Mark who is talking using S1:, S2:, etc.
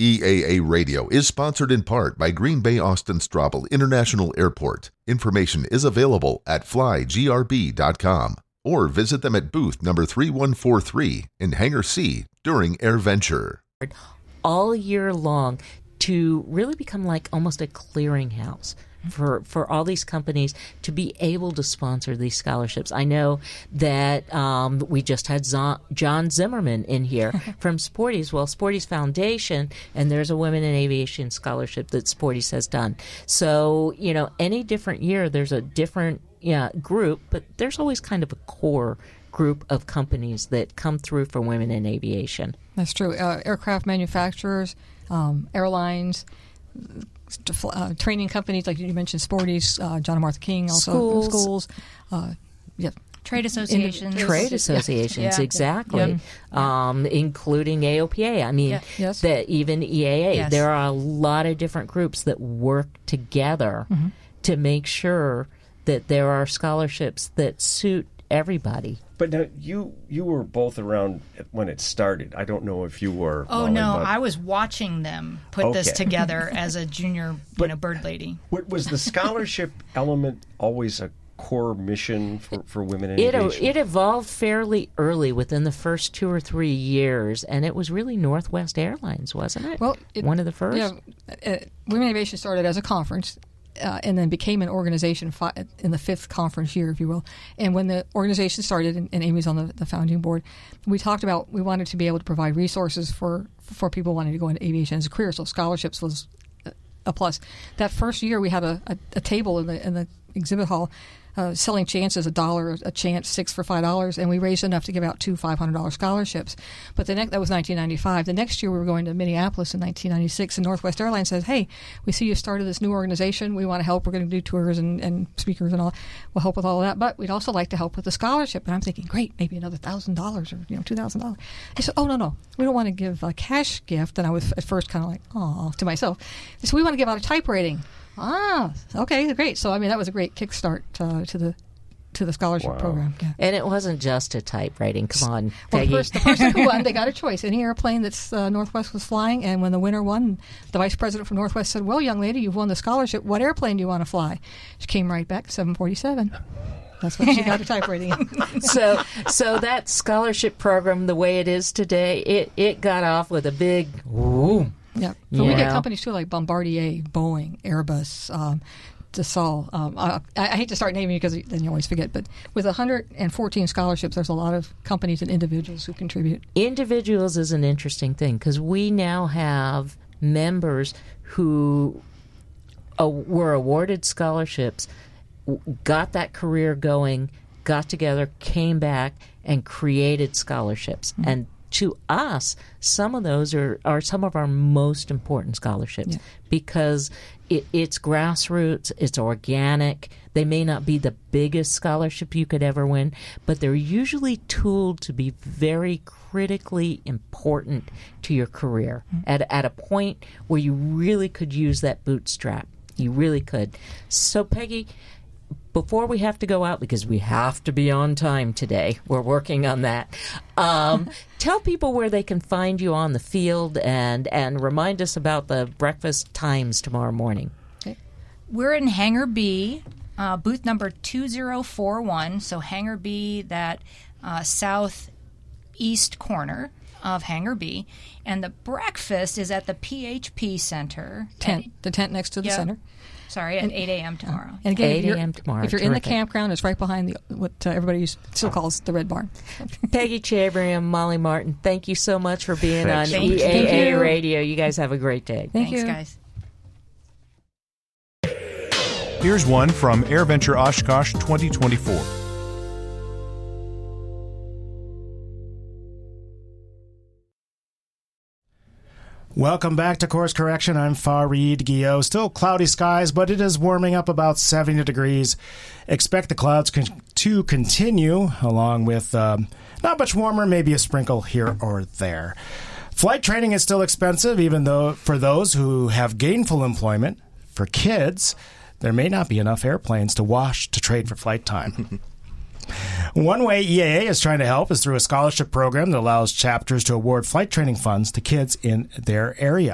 S1: EAA Radio is sponsored in part by Green Bay Austin Straubel International Airport. Information is available at flygrb.com or visit them at booth number 3143 in Hangar C during AirVenture.
S2: All year long to really become like almost a clearinghouse for all these companies to be able to sponsor these scholarships. I know that we just had John Zimmerman in here from Sporties. Well, Sporties Foundation, and there's a Women in Aviation scholarship that Sporties has done. So, any different year, there's a different group, but there's always kind of a core group of companies that come through for women in aviation.
S3: That's true. Aircraft manufacturers, airlines, training companies, like you mentioned, Sporties, John and Martha King, also schools.
S4: Trade associations.
S2: Trade associations,
S4: yeah.
S2: exactly.
S4: Yeah.
S2: Including AOPA. I mean, even EAA.
S4: Yes.
S2: There are a lot of different groups that work together to make sure that there are scholarships that suit everybody.
S5: But now, you were both around when it started. I don't know if you were.
S4: Oh,
S5: Molly,
S4: no.
S5: but...
S4: I was watching them put this together as a junior bird lady.
S5: Was the scholarship element always a core mission for women in aviation?
S2: It evolved fairly early, within the first 2 or 3 years, and it was really Northwest Airlines, wasn't it?
S3: Well,
S2: one of the first?
S3: Yeah, Women in Aviation started as a conference. And then became an organization in the 5th conference year, if you will. And when the organization started, and Amy's on the founding board, we talked about we wanted to be able to provide resources for people wanting to go into aviation as a career. So scholarships was a plus. That first year, we had a table in the exhibit hall selling chances, $1 a chance, 6 for $5, and we raised enough to give out 2 $500 scholarships. But that was 1995. The next year we were going to Minneapolis in 1996, and Northwest Airlines says, "Hey, we see you started this new organization. We want to help. We're going to do tours and speakers and all. We'll help with all of that, but we'd also like to help with the scholarship." And I'm thinking, great, maybe another $1,000 or $2,000. They said, "Oh, no, we don't want to give a cash gift." And I was at first kind of like, "Oh," to myself. They said, "We want to give out a type rating." Okay, great. So, that was a great kickstart to the scholarship program. Yeah.
S2: And it wasn't just a type rating. Come on, Peggy.
S3: Well, the person who won, they got a choice. Any airplane that's Northwest was flying, and when the winner won, the vice president from Northwest said, "Well, young lady, you've won the scholarship. What airplane do you want to fly?" She came right back, 747. That's what she got a type rating in.
S2: So that scholarship program, the way it is today, it got off with a big woo.
S3: Yeah, but we get companies too like Bombardier, Boeing, Airbus, Dassault. I hate to start naming because then you always forget, but with 114 scholarships, there's a lot of companies and individuals who contribute.
S2: Individuals is an interesting thing because we now have members who were awarded scholarships, got that career going, got together, came back, and created scholarships. Mm-hmm. And to us, some of those are some of our most important scholarships because it's grassroots, it's organic. They may not be the biggest scholarship you could ever win, but they're usually tooled to be very critically important to your career at a point where you really could use that bootstrap. You really could. So, Peggy, before we have to go out, because we have to be on time today, we're working on that, tell people where they can find you on the field and remind us about the breakfast times tomorrow morning.
S4: Okay. We're in Hangar B, booth number 2041, so Hangar B, that southeast corner of Hangar B, and the breakfast is at the PHP Center.
S3: The tent next to the center.
S4: Sorry, at 8 a.m. tomorrow.
S3: And again,
S2: 8 a.m. tomorrow.
S3: If you're in the campground, it's right behind what everybody still calls the Red Barn.
S2: Peggy Chabrium, Molly Martin, thank you so much for being on
S4: Thank
S2: EAA
S4: you.
S2: Radio. You guys have a great day.
S4: Thanks, guys.
S6: Here's one from AirVenture Oshkosh 2024.
S7: Welcome back to Course Correction. I'm Fareed Guillot. Still cloudy skies, but it is warming up about 70 degrees. Expect the clouds to continue, along with not much warmer, maybe a sprinkle here or there. Flight training is still expensive, even though for those who have gainful employment. For kids, there may not be enough airplanes to wash to trade for flight time. One way EAA is trying to help is through a scholarship program that allows chapters to award flight training funds to kids in their area.